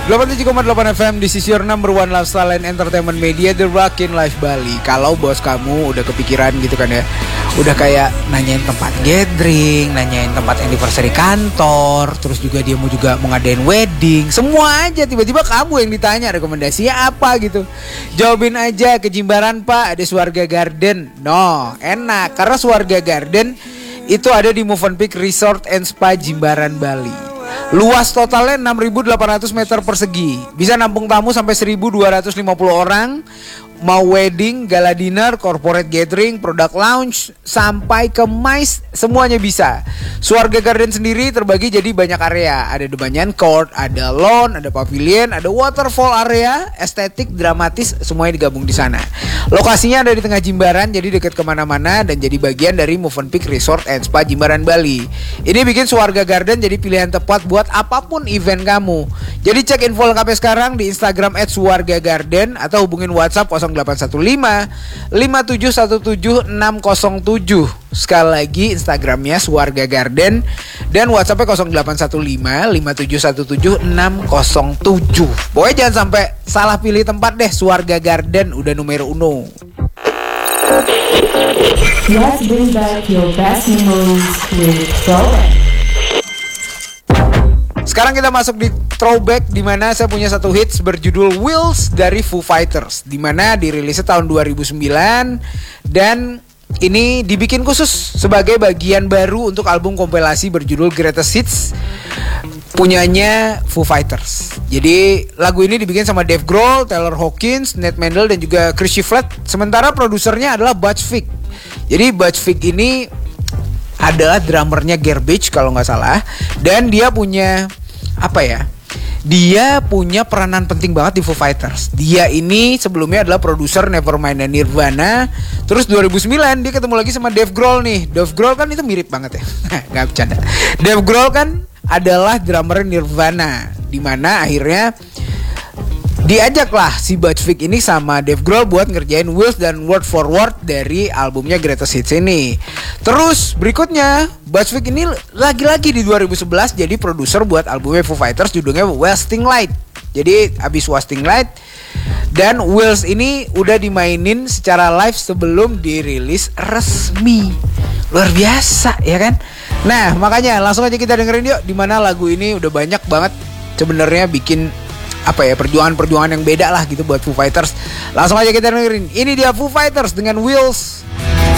87,8 FM, this is your number one lifestyle and entertainment media, The Rockin' Life Bali. Kalau bos kamu udah kepikiran gitu kan ya, udah kayak nanyain tempat gathering, nanyain tempat anniversary kantor, terus juga dia mau ngadain wedding, semua aja tiba-tiba kamu yang ditanya rekomendasinya apa gitu. Jawabin aja, ke Jimbaran Pak, ada Swarga Garden. No, enak, karena Swarga Garden itu ada di Movenpick Resort and Spa Jimbaran, Bali. Luas totalnya 6.800 meter persegi. Bisa nampung tamu sampai 1.250 orang. Mau wedding, gala dinner, corporate gathering, product lounge, sampai ke MICE, semuanya bisa. Swarga Garden sendiri terbagi jadi banyak area. Ada Debanyan Court, ada lawn, ada pavilion, ada waterfall area, estetik, dramatis, semuanya digabung di sana. Lokasinya ada di tengah Jimbaran, jadi dekat kemana-mana dan jadi bagian dari Movenpick Resort and Spa Jimbaran, Bali. Ini bikin Swarga Garden jadi pilihan tepat buat apapun event kamu. Jadi cek info lengkapnya sekarang di Instagram @swargagarden atau hubungin WhatsApp 0815 5717 607. Sekali lagi Instagramnya Swarga Garden dan WhatsAppnya 0815 5717 607. Pokoknya jangan sampai salah pilih tempat deh. Swarga Garden udah numero uno. Let's bring back your best memories with Throwback. Sekarang kita masuk di Throwback, di mana saya punya satu hits berjudul Wheels dari Foo Fighters, di mana dirilisnya tahun 2009 dan ini dibikin khusus sebagai bagian baru untuk album kompilasi berjudul Greatest Hits punyanya Foo Fighters. Jadi lagu ini dibikin sama Dave Grohl, Taylor Hawkins, Nate Mendel dan juga Chris Shiflett. Sementara produsernya adalah Butch Vig. Jadi Butch Vig ini adalah drummernya Garbage kalau nggak salah, dan dia punya dia punya peranan penting banget di Foo Fighters. Dia ini sebelumnya adalah produser Nevermind dan Nirvana. Terus 2009 dia ketemu lagi sama Dave Grohl nih. Dave Grohl kan itu mirip banget ya. Gak bercanda. Dave Grohl kan adalah drummer Nirvana, dimana akhirnya diajaklah si Butch Vig ini sama Dave Grohl buat ngerjain Wheels dan Word for Word dari albumnya Greatest Hits ini. Terus berikutnya Butch Vig ini lagi-lagi di 2011 jadi produser buat albumnya Foo Fighters, judulnya Wasting Light. Jadi abis Wasting Light dan Wheels ini udah dimainin secara live sebelum dirilis resmi. Luar biasa ya kan? Nah makanya langsung aja kita dengerin yuk, dimana lagu ini udah banyak banget sebenarnya bikin perjuangan-perjuangan yang beda lah gitu buat Foo Fighters. Langsung aja kita dengerin. Ini dia Foo Fighters dengan Wheels.